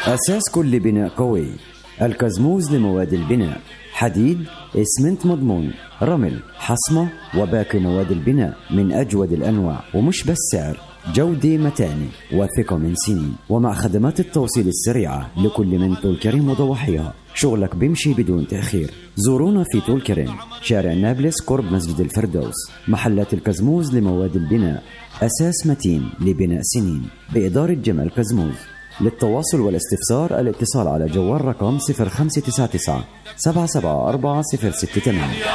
أساس كل بناء قوي. الكزموز لمواد البناء: حديد، إسمنت مضمون، رمل، حصمة وباقي مواد البناء من أجود الأنواع. ومش بس سعر، جودة متانة وثقة من سنين، ومع خدمات التوصيل السريعة لكل من طول كريم وضواحيها. شغلك بيمشي بدون تأخير. زورونا في طول كريم، شارع نابلس قرب مسجد الفردوس. محلات الكزموز لمواد البناء، أساس متين لبناء سنين، بإدارة جمال كزموز. للتواصل والاستفسار الاتصال على جوال رقم 0599 774 068.